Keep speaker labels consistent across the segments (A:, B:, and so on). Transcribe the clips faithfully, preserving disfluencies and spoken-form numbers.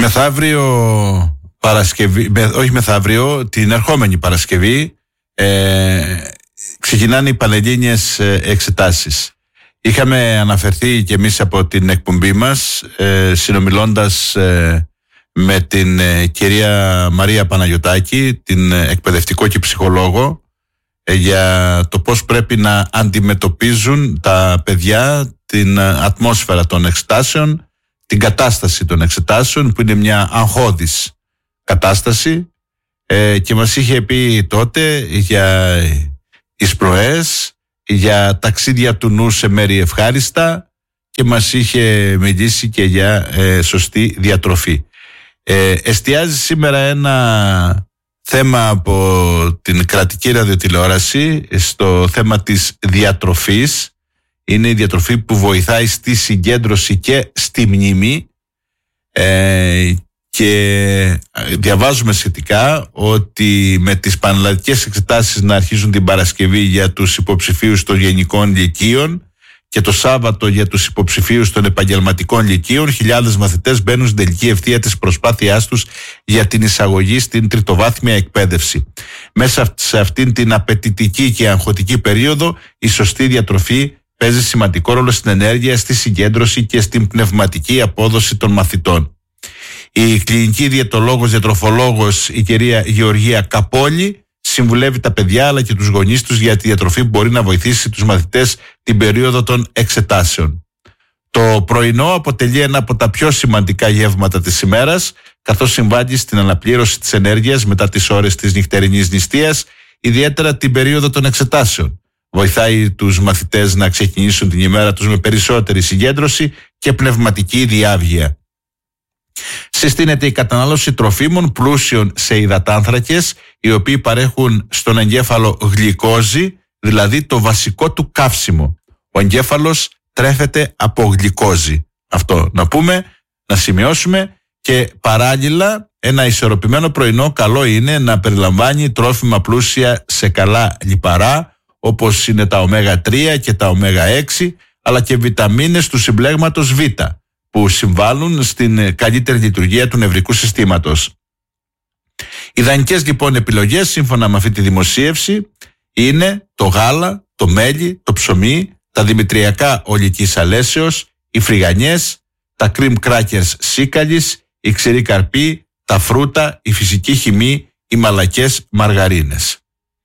A: Μεθαύριο Παρασκευή, με, όχι μεθαύριο, την ερχόμενη Παρασκευή ε, ξεκινάνε οι πανελλήνιες εξετάσεις. Είχαμε αναφερθεί και εμείς από την εκπομπή μας ε, συνομιλώντας ε, με την ε, κυρία Μαρία Παναγιωτάκη, την ε, εκπαιδευτικό και ψυχολόγο, ε, για το πώς πρέπει να αντιμετωπίζουν τα παιδιά την ε, ατμόσφαιρα των εξετάσεων, την κατάσταση των εξετάσεων, που είναι μια αγχώδης κατάσταση, ε, και μας είχε πει τότε για εισπροές, για ταξίδια του νου σε μέρη ευχάριστα, και μας είχε μιλήσει και για ε, σωστή διατροφή. Ε, εστιάζει σήμερα ένα θέμα από την κρατική ραδιοτηλεόραση στο θέμα της διατροφής. Είναι η διατροφή που βοηθάει στη συγκέντρωση και στη μνήμη, ε, και διαβάζουμε σχετικά ότι με τις πανελλαδικές εξετάσεις να αρχίζουν την Παρασκευή για τους υποψηφίους των γενικών λυκείων και το Σάββατο για τους υποψηφίους των επαγγελματικών λυκείων, χιλιάδες μαθητές μπαίνουν στην τελική ευθεία της προσπάθειάς τους για την εισαγωγή στην τριτοβάθμια εκπαίδευση. Μέσα σε αυτήν την απαιτητική και αγχωτική περίοδο, η σωστή διατροφή παίζει σημαντικό ρόλο στην ενέργεια, στη συγκέντρωση και στην πνευματική απόδοση των μαθητών. Η κλινική διαιτολόγος, διατροφολόγος, η κυρία Γεωργία Καπόλη, συμβουλεύει τα παιδιά αλλά και τους γονείς τους για τη διατροφή που μπορεί να βοηθήσει τους μαθητές την περίοδο των εξετάσεων. Το πρωινό αποτελεί ένα από τα πιο σημαντικά γεύματα της ημέρας, καθώς συμβάλλει στην αναπλήρωση της ενέργειας μετά τις ώρες της νυχτερινής νηστείας, ιδιαίτερα την περίοδο των εξετάσεων. Βοηθάει τους μαθητές να ξεκινήσουν την ημέρα τους με περισσότερη συγκέντρωση και πνευματική διάβγεια. Συστήνεται η κατανάλωση τροφίμων πλούσιων σε υδατάνθρακες, οι οποίοι παρέχουν στον εγκέφαλο γλυκόζη, δηλαδή το βασικό του καύσιμο. Ο εγκέφαλος τρέφεται από γλυκόζη. Αυτό να πούμε, να σημειώσουμε. Και παράλληλα, ένα ισορροπημένο πρωινό καλό είναι να περιλαμβάνει τρόφιμα πλούσια σε καλά λιπαρά, όπως είναι τα ωμέγα τρία και τα ωμέγα έξι, αλλά και βιταμίνες του συμπλέγματος Β, που συμβάλλουν στην καλύτερη λειτουργία του νευρικού συστήματος. Ιδανικές λοιπόν επιλογές, σύμφωνα με αυτή τη δημοσίευση, είναι το γάλα, το μέλι, το ψωμί, τα δημητριακά ολικής αλέσεως, οι φρυγανιές, τα cream crackers σίκαλης, η ξηρή καρπή, τα φρούτα, η φυσική χυμή, οι μαλακές μαργαρίνες.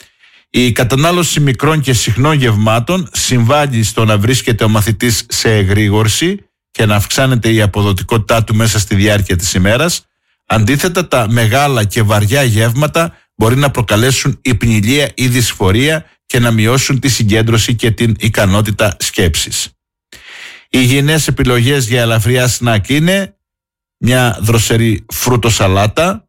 A: Η κατανάλωση μικρών και συχνών γευμάτων συμβάλλει στο να βρίσκεται ο μαθητής σε εγρήγορση και να αυξάνεται η αποδοτικότητά του μέσα στη διάρκεια της ημέρας. Αντίθετα, τα μεγάλα και βαριά γεύματα μπορεί να προκαλέσουν υπνηλία ή δυσφορία και να μειώσουν τη συγκέντρωση και την ικανότητα σκέψης. Οι υγιεινές επιλογές για ελαφριά σνακ είναι μια δροσερή φρούτο-σαλάτα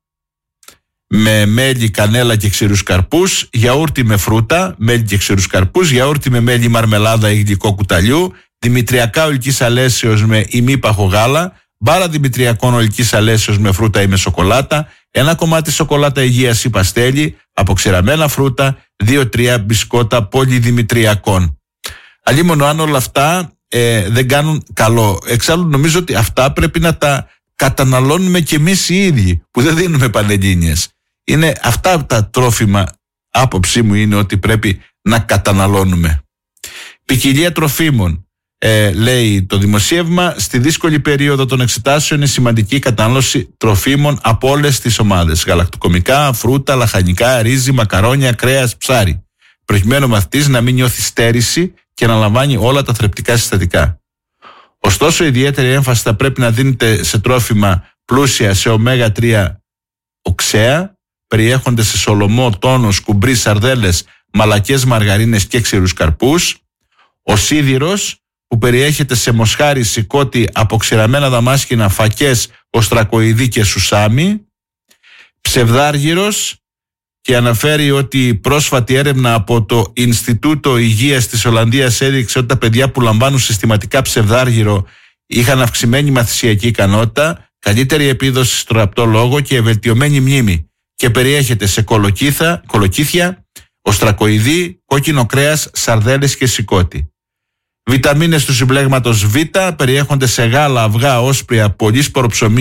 A: με μέλι, κανέλα και ξηρούς καρπούς, γιαούρτι με φρούτα, μέλι και ξηρούς καρπούς, γιαούρτι με μέλι, μαρμελάδα ή γλυκό κουταλιού, δημητριακά ολικής αλέσεως με ημίπαχο γάλα, μπάρα δημητριακών ολικής αλέσεως με φρούτα ή με σοκολάτα, ένα κομμάτι σοκολάτα υγείας ή παστέλι, αποξηραμένα φρούτα, δύο τρία μπισκότα πολυδημητριακών. Αλλήμον αν όλα αυτά ε, δεν κάνουν καλό. Εξάλλου νομίζω ότι αυτά πρέπει να τα καταναλώνουμε κι εμείς οι ίδιοι, που δεν δίνουμε πανελλήνιες. Είναι αυτά τα τρόφιμα, άποψή μου είναι ότι πρέπει να καταναλώνουμε. Ποικιλία τροφίμων. Ε, λέει το δημοσίευμα, στη δύσκολη περίοδο των εξετάσεων είναι σημαντική η κατανάλωση τροφίμων από όλες τις ομάδες. Γαλακτοκομικά, φρούτα, λαχανικά, ρύζι, μακαρόνια, κρέας, ψάρι. Προκειμένου ο μαθητής να μην νιώθει στέρηση και να λαμβάνει όλα τα θρεπτικά συστατικά. Ωστόσο, ιδιαίτερη έμφαση θα πρέπει να δίνεται σε τρόφιμα πλούσια σε ωμέγα τρία οξέα, περιέχονται σε σολομό, τόνο, σκουμπρί, σαρδέλες, μαλακές μαργαρίνες και ξηρούς καρπούς. Ο σίδηρος, που περιέχεται σε μοσχάρι, σικώτη, αποξηραμένα δαμάσκηνα, φακές, οστρακοειδή και σουσάμι. Ψευδάργυρος, και αναφέρει ότι η πρόσφατη έρευνα από το Ινστιτούτο Υγείας της Ολλανδίας έδειξε ότι τα παιδιά που λαμβάνουν συστηματικά ψευδάργυρο είχαν αυξημένη μαθησιακή ικανότητα, καλύτερη επίδοση στο ραπτό λόγο και βελτιωμένη μνήμη, και περιέχεται σε κολοκύθα, κολοκύθια, οστρακοειδή, κόκκινο κρέας, σαρδέλες και σικώτη. Βιταμίνες του συμπλέγματος Β περιέχονται σε γάλα, αυγά, όσπρια, πολύσπορο ψωμί,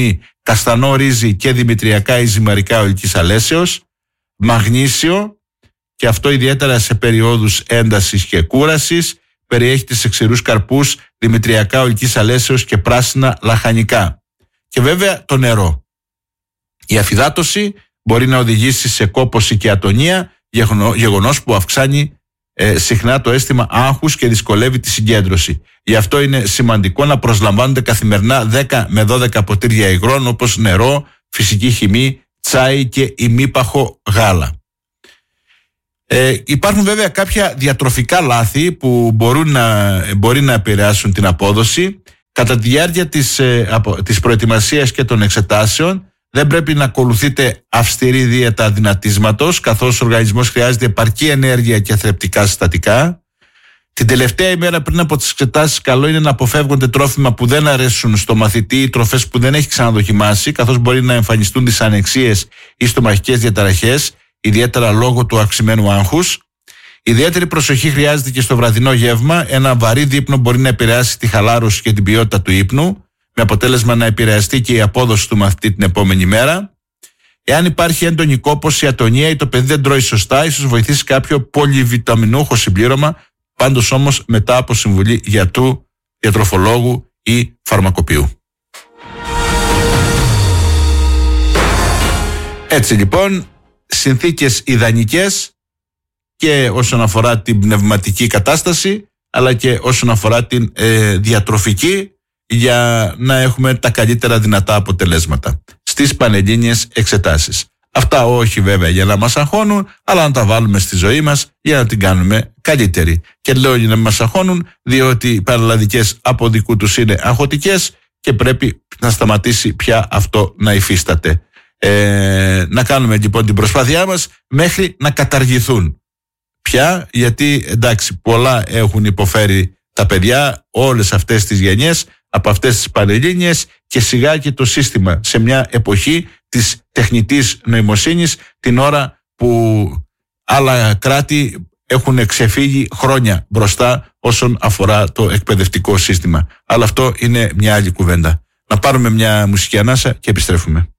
A: καστανό ρύζι και δημητριακά ή ζυμαρικά ολικής αλέσεως, μαγνήσιο, και αυτό ιδιαίτερα σε περιόδους έντασης και κούρασης. Περιέχει τις εξηρούς καρπούς, δημητριακά ολικής αλέσεως και πράσινα λαχανικά. Και βέβαια το νερό. Η αφυδάτωση μπορεί να οδηγήσει σε κόπωση και ατονία, γεγονός που αυξάνει ε, συχνά το αίσθημα άγχους και δυσκολεύει τη συγκέντρωση. Γι' αυτό είναι σημαντικό να προσλαμβάνονται καθημερινά δέκα με δώδεκα ποτήρια υγρών, όπως νερό, φυσική χυμή, τσάι και ημίπαχο γάλα. Ε, υπάρχουν βέβαια κάποια διατροφικά λάθη που μπορούν να, μπορεί να επηρεάσουν την απόδοση. Κατά τη διάρκεια της, ε, απο, της προετοιμασίας και των εξετάσεων δεν πρέπει να ακολουθείτε αυστηρή δίαιτα δυνατίσματος, καθώς ο οργανισμός χρειάζεται επαρκή ενέργεια και θρεπτικά συστατικά. Την τελευταία ημέρα πριν από τις εξετάσεις καλό είναι να αποφεύγονται τρόφιμα που δεν αρέσουν στο μαθητή ή τροφές που δεν έχει ξαναδοκιμάσει, καθώς μπορεί να εμφανιστούν δυσανεξίες ή στομαχικές διαταραχές, ιδιαίτερα λόγω του αυξημένου άγχους. Ιδιαίτερη προσοχή χρειάζεται και στο βραδινό γεύμα. Ένα βαρύ δείπνο μπορεί να επηρεάσει τη χαλάρωση και την ποιότητα του ύπνου, με αποτέλεσμα να επηρεαστεί και η απόδοση του μαθητή την επόμενη μέρα. Εάν υπάρχει έντονη κόπωση, ατονία ή το παιδί δεν τρώει σωστά, ίσως βοηθήσει κάποιο πολυβιταμινούχο συμπλήρωμα, πάντως όμως μετά από συμβουλή γιατρού, διατροφολόγου ή φαρμακοποιού. Έτσι λοιπόν, συνθήκες ιδανικές και όσον αφορά την πνευματική κατάσταση, αλλά και όσον αφορά την ε, διατροφική, για να έχουμε τα καλύτερα δυνατά αποτελέσματα στις πανελλήνιες εξετάσεις. Αυτά όχι βέβαια για να μας αγχώνουν, αλλά να τα βάλουμε στη ζωή μας για να την κάνουμε καλύτερη. Και λέω για να μας αγχώνουν, διότι οι παραλλαδικές από δικού τους είναι αγχωτικές και πρέπει να σταματήσει πια αυτό να υφίσταται. Ε, να κάνουμε λοιπόν την προσπάθειά μας μέχρι να καταργηθούν πια, γιατί εντάξει, πολλά έχουν υποφέρει τα παιδιά όλες αυτές τις γενιές από αυτές τις πανελλήνιες, και σιγά και το σύστημα σε μια εποχή της τεχνητής νοημοσύνης, την ώρα που άλλα κράτη έχουν ξεφύγει χρόνια μπροστά όσον αφορά το εκπαιδευτικό σύστημα. Αλλά αυτό είναι μια άλλη κουβέντα. Να πάρουμε μια μουσική ανάσα και επιστρέφουμε.